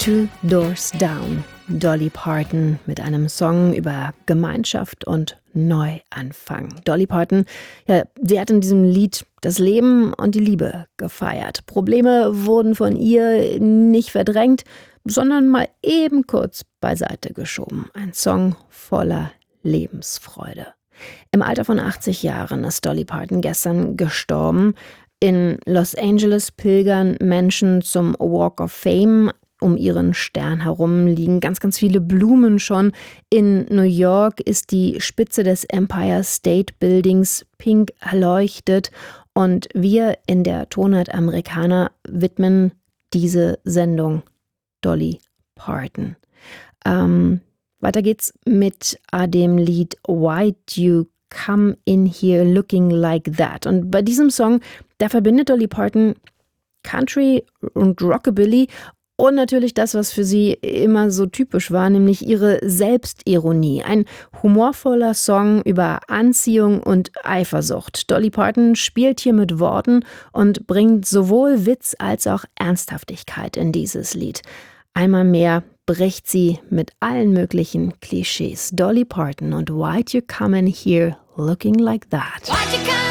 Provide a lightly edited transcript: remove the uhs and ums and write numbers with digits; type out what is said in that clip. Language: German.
Two Doors Down. Dolly Parton mit einem Song über Gemeinschaft und Neuanfang. Dolly Parton, ja, sie hat in diesem Lied das Leben und die Liebe gefeiert. Probleme wurden von ihr nicht verdrängt, sondern mal eben kurz beiseite geschoben. Ein Song voller Lebensfreude. Im Alter von 80 Jahren ist Dolly Parton gestern gestorben. In Los Angeles pilgern Menschen zum Walk of Fame. Um ihren Stern herum liegen ganz, ganz viele Blumen schon. In New York ist die Spitze des Empire State Buildings pink erleuchtet. Und wir in der Tonart Americana widmen diese Sendung Dolly Parton. Weiter geht's mit dem Lied Why'd You Come In Here Looking Like That. Und bei diesem Song, da verbindet Dolly Parton Country und Rockabilly und natürlich das, was für sie immer so typisch war, nämlich ihre Selbstironie. Ein humorvoller Song über Anziehung und Eifersucht. Dolly Parton spielt hier mit Worten und bringt sowohl Witz als auch Ernsthaftigkeit in dieses Lied. Einmal mehr bricht sie mit allen möglichen Klischees. Dolly Parton und Why'd You Come In Here Looking Like That.